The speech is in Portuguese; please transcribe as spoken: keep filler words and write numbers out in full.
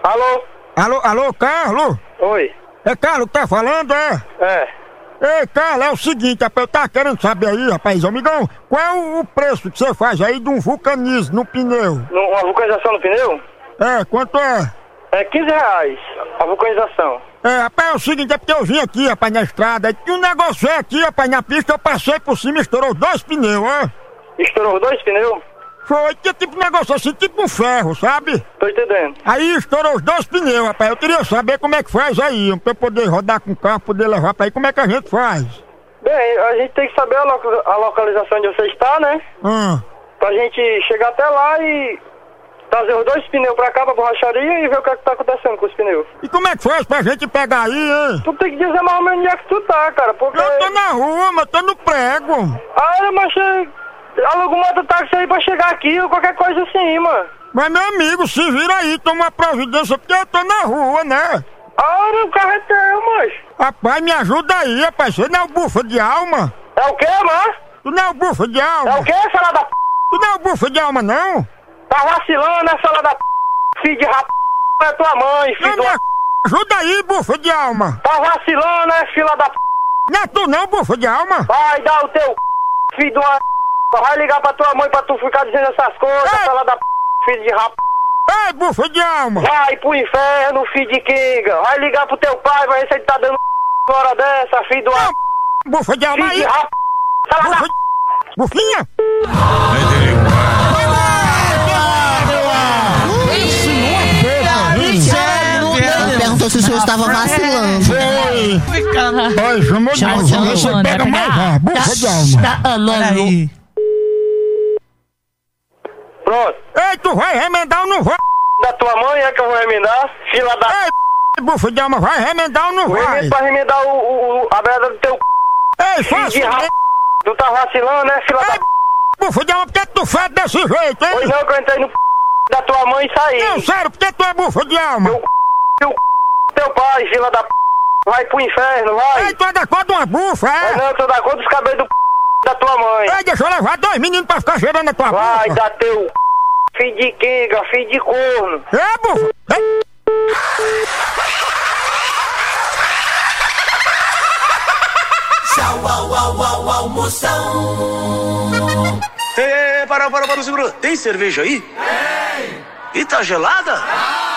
Alô? Alô, alô, Carlos? Oi. É Carlos que tá falando, é? É. Ei, Carlos, é o seguinte, rapaz, eu tava querendo saber aí, rapaz, amigão, qual é o preço que você faz aí de um vulcanismo no pneu? No- Uma vulcanização no pneu? É, quanto é? É quinze reais a vulcanização. É, rapaz, é o seguinte, é porque eu vim aqui, rapaz, na estrada, e tinha um negócio aqui, rapaz, na pista, eu passei por cima e estourou os dois pneus, ó. Estourou os dois pneus? Foi, tinha tipo um negócio assim, tipo um ferro, sabe? Tô entendendo. Aí estourou os dois pneus, rapaz, eu queria saber como é que faz aí, pra eu poder rodar com o carro, poder levar pra aí, como é que a gente faz? Bem, a gente tem que saber a, loca- a localização onde você está, né? Hum. Pra gente chegar até lá e trazer os dois pneus pra cá, pra borracharia, e ver o que é que tá acontecendo com os pneus. E como é que faz pra gente pegar aí, hein? Tu tem que dizer mais ou menos onde é que tu tá, cara, porque... Eu tô na rua, mas tô no prego. Ah, mas você aluga um mototáxi aí pra chegar aqui ou qualquer coisa assim, mano. Mas meu amigo, se vira aí, toma uma providência, porque eu tô na rua, né? Ah, o carro é teu, mas... Rapaz, me ajuda aí, rapaz, você não é o bufa de alma? É o quê, mano? Tu não é o bufa de É alma? o quê, fela da p... Tu não é o bufa de alma, não? Tá vacilando, né, fela da p... Filho de rap... É tua mãe, filho Não, de me uma... ajuda aí, bufa de alma. Tá vacilando, né, fila da p... Não é tu não, bufa de alma? Vai dar o teu filho de uma... Vai ligar pra tua mãe pra tu ficar dizendo essas coisas, Ei! fela da p... Filho de rap... Ei, bufa de alma. Vai pro inferno, filho de Kinga. Vai ligar pro teu pai, vai ver se ele tá dando uma hora dessa, filho de uma... Não, bufa de alma Filho de aí. rap... Fela da Bufa p... de... Bufinha? Ele perguntou se o senhor estava vacilando. Foi. Oi, chamou de Tchau, alma. tchau, Você mano, pega vai mais pegar. ar, bufa de alma. Tá anônimo. Pronto. Ei, tu vai remendar ou não vai? Da tua mãe é que eu vou remendar? Fila da... Ei, bufa de alma, vai remendar ou não O vai? remendo pra remendar o, o, o- a merda do teu... Ei, Filho de faça. rap... Tu tá vacilando, né, fila da... Ei, bufa de alma, por que tu faz desse jeito, Pois hein? não, que eu entrei no p... da tua mãe e saí. Não, sério, por que tu é bufa de alma? Meu c... o c... teu pai, fila da p... Vai pro inferno, vai. Ei, tu é da cor de uma bufa, Mas é? não, eu tô da conta dos cabelos do p... da tua mãe. Ei, deixa eu levar dois meninos pra ficar cheirando a tua Vai bufa. dar teu c... filho de Kinga, filho de corno. É, bufa? Ei. Tchau, au, au, au, almoção. Ei, ei, ei, para, para, para, segura. Tem cerveja aí? Tem. E tá gelada?